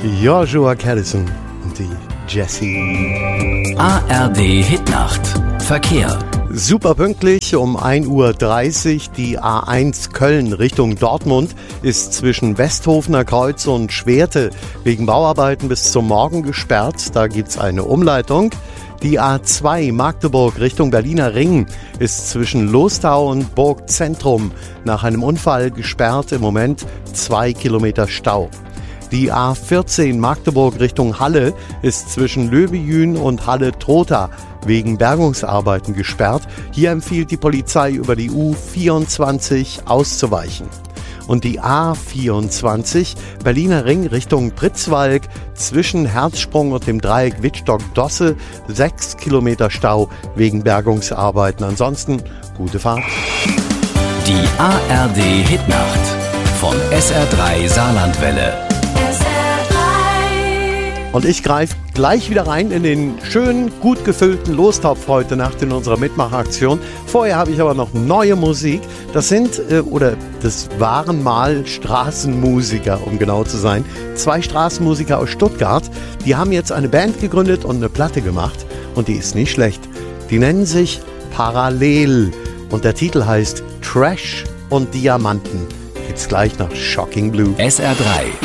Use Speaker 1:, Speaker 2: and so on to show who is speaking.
Speaker 1: Joshua Callison und die Jessie.
Speaker 2: ARD Hitnacht. Verkehr.
Speaker 1: Super pünktlich um 1:30 Uhr. Die A1 Köln Richtung Dortmund ist zwischen Westhofener Kreuz und Schwerte wegen Bauarbeiten bis zum Morgen gesperrt. Da gibt's eine Umleitung. Die A2 Magdeburg Richtung Berliner Ring ist zwischen Lostau und Burgzentrum nach einem Unfall gesperrt. Im Moment 2 Kilometer Stau. Die A14 Magdeburg Richtung Halle ist zwischen Löbejün und Halle-Trotha wegen Bergungsarbeiten gesperrt. Hier empfiehlt die Polizei über die U24 auszuweichen. Und die A24 Berliner Ring Richtung Pritzwalk zwischen Herzsprung und dem Dreieck Wittstock-Dosse 6 Kilometer Stau wegen Bergungsarbeiten. Ansonsten gute Fahrt.
Speaker 2: Die ARD Hitnacht von SR3 Saarlandwelle.
Speaker 1: Und ich greife gleich wieder rein in den schönen, gut gefüllten Lostopf heute Nacht in unserer Mitmachaktion. Vorher habe ich aber noch neue Musik. Das waren mal Straßenmusiker, um genau zu sein. 2 Straßenmusiker aus Stuttgart. Die haben jetzt eine Band gegründet und eine Platte gemacht. Und die ist nicht schlecht. Die nennen sich Parallel. Und der Titel heißt Trash und Diamanten. Gibt's gleich nach Shocking Blue.
Speaker 2: SR3